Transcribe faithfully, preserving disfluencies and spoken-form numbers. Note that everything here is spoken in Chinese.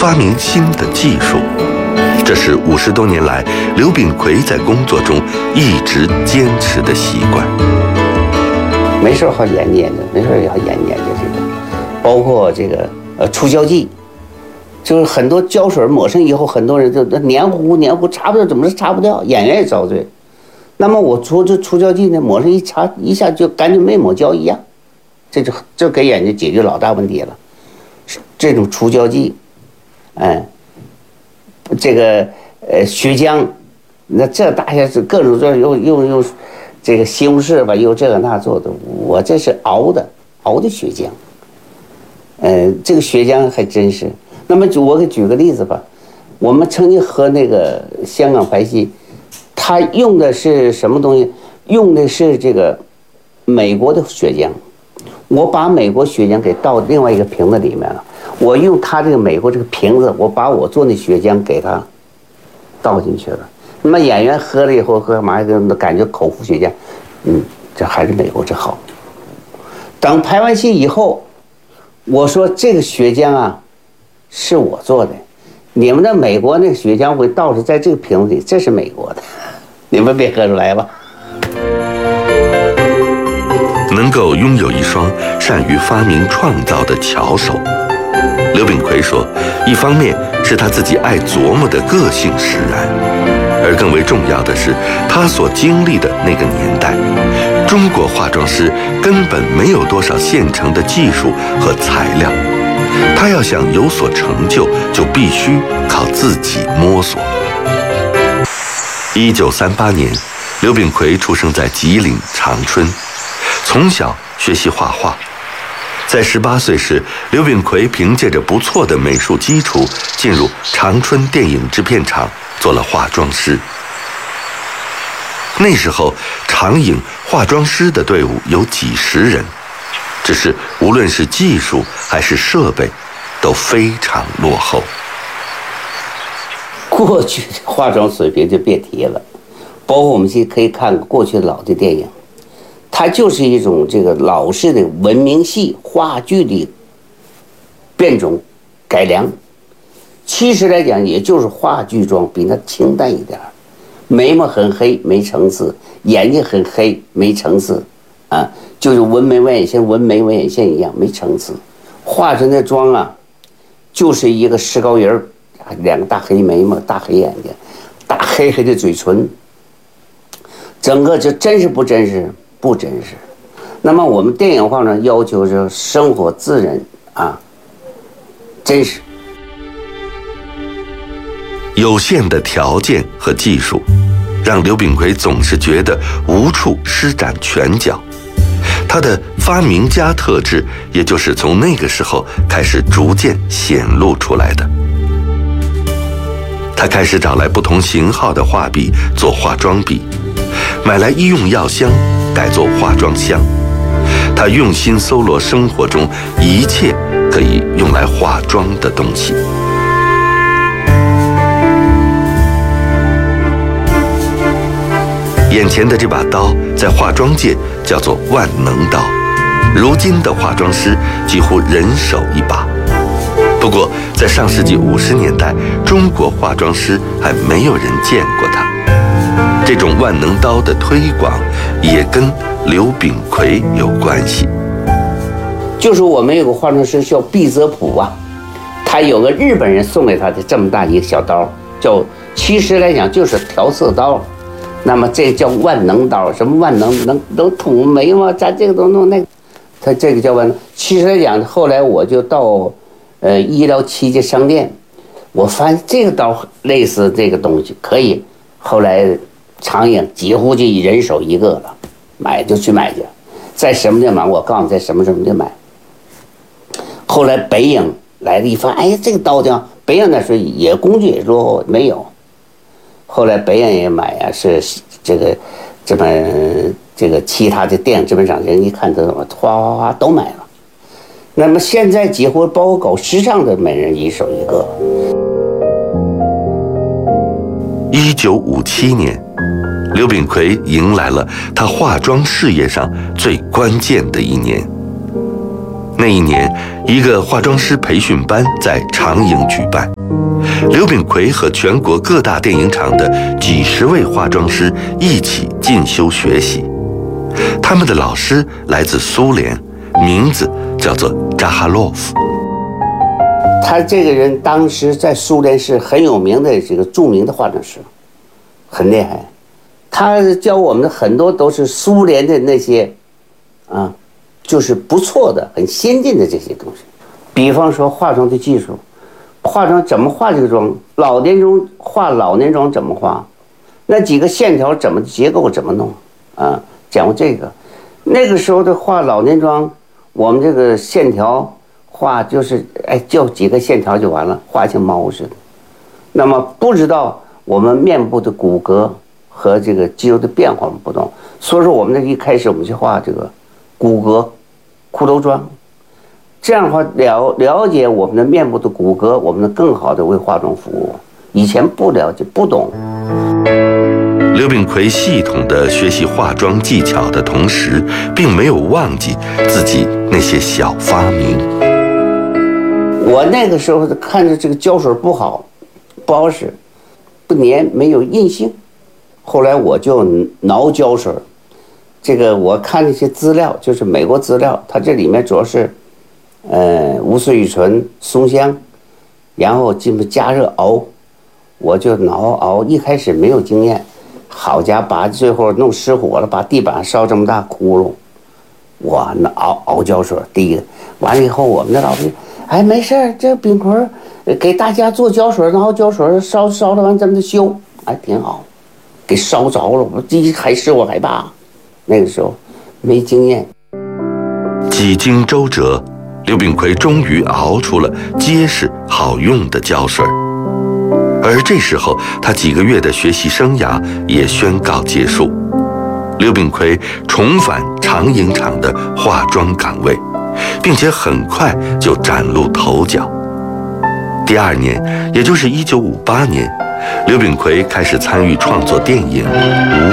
发明新的技术。这是五十多年来刘秉奎在工作中一直坚持的习惯。 没事好研究研究，没事也好研究研究这个，包括这个呃除胶剂，就是很多胶水抹上以后，很多人就黏糊糊黏糊，擦不掉，怎么是擦不掉？演员也遭罪。那么我除这除胶剂呢，抹上一擦，一下就感觉没抹胶一样，这就这给眼睛解决老大问题了。这种除胶剂，哎。这个呃血浆，那这大家是各种做用用用这个西红柿吧，用这个那做的，我这是熬的熬的血浆，呃，这个血浆还真是。那么就我给举个例子吧，我们曾经和那个香港拍戏，他用的是什么东西？用的是这个美国的血浆，我把美国血浆给倒另外一个瓶子里面了。我用他这个美国这个瓶子，我把我做那血浆给他倒进去了。那么演员喝了以后，喝嘛感觉口服血浆，嗯，这还是美国这好。等拍完戏以后，我说这个血浆啊，是我做的，你们的美国那个血浆会倒是在这个瓶子里，这是美国的，你们别喝出来吧。 能够拥有一双善于发明创造的巧手，刘秉奎说，一方面是他自己爱琢磨的个性使然，而更为重要的是他所经历的那个年代，中国化妆师根本没有多少现成的技术和材料，他要想有所成就，就必须靠自己摸索。一九三八年，刘秉奎出生在吉林长春，从小学习画画。在十八岁时，刘秉奎凭借着不错的美术基础，进入长春电影制片厂做了化妆师。那时候，长影化妆师的队伍有几十人，只是无论是技术还是设备，都非常落后。 过去的化妆水平就别提了，包括我们现在可以看过去老的电影。它就是一种这个老式的文明戏话剧的变种改良，其实来讲也就是话剧妆比它清淡一点，眉毛很黑没层次，眼睛很黑没层次，啊，就是纹眉纹眼线纹眉纹眼线一样没层次，化成的妆啊，就是一个石膏人，两个大黑眉毛，大黑眼睛，大黑黑的嘴唇，整个就真是不真实。不真实。那么我们电影化呢，要求是生活自然啊，真实。 有限的条件和技术，让刘秉奎总是觉得无处施展拳脚。他的发明家特质，也就是从那个时候开始逐渐显露出来的。他开始找来不同型号的画笔做化妆笔，买来医用药箱改做化妆箱。他用心搜罗生活中一切可以用来化妆的东西。眼前的这把刀在化妆界叫做万能刀，如今的化妆师几乎人手一把。不过在上世纪五十年代，中国化妆师还没有人见过它。这种万能刀的推广也跟刘秉奎有关系。 就是我们有个化妆师叫毕泽普啊，他有个日本人送给他的这么大一个小刀，叫其实来讲就是调色刀。那么这叫万能刀，什么万能能都捅眉毛，咱这个都弄那个，他这个叫万能。其实来讲，后来我就到呃医疗器械商店，我发现这个刀类似这个东西可以。后来长影几乎就一人手一个了，买就去买去，在什么地方买？我告诉你，在什么什么地方买。后来北影来了一发，哎呀，这个刀匠，北影那时候也工具也落后，没有。后来北影也买呀、啊，是这个这么这个其他的电影制片厂人一看都哗哗哗都买了。那么现在几乎包括搞时尚的，每人一手一个。 一九五七年，刘秉奎迎来了他化妆事业上最关键的一年。那一年，一个化妆师培训班在长影举办。 刘秉奎和全国各大电影厂的几十位化妆师一起进修学习。他们的老师来自苏联，名字叫做扎哈洛夫。 他这个人当时在苏联是很有名的这个著名的化妆师，很厉害。他教我们的很多都是苏联的那些啊，就是不错的、很先进的这些东西。比方说化妆的技术，化妆怎么化这个妆，老年妆化老年妆怎么化，那几个线条怎么结构怎么弄啊，讲过这个。那个时候的画老年妆，我们这个线条画就是哎，就几个线条就完了，画像猫似的。那么不知道我们面部的骨骼和这个肌肉的变化不懂，所以说我们的一开始我们就画这个骨骼骷髅妆，这样的话了了解我们的面部的骨骼，我们能更好的为化妆服务。以前不了解不懂。 刘秉奎系统地学习化妆技巧的同时，并没有忘记自己那些小发明。 我那个时候看着这个胶水不好，不好使，不粘，没有印性。后来我就挠胶水，这个我看那些资料，就是美国资料，它这里面主要是，呃，无色乙醇、松香，然后进行加热熬，我就挠熬。一开始没有经验。好家伙，把最后弄失火了，把地板烧这么大窟窿，我那熬熬胶水，第一个完了以后，我们的老师，哎，没事儿，这秉奎给大家做胶水，然后胶水烧烧了完咱们就修，哎，挺好，给烧着了，我第一还是我害怕，那个时候没经验。 几经周折，刘秉奎终于熬出了结实好用的胶水。而这时候，他几个月的学习生涯也宣告结束。刘秉奎重返长影厂的化妆岗位，并且很快就崭露头角。第二年，也就是一九五八年，刘秉奎开始参与创作电影《无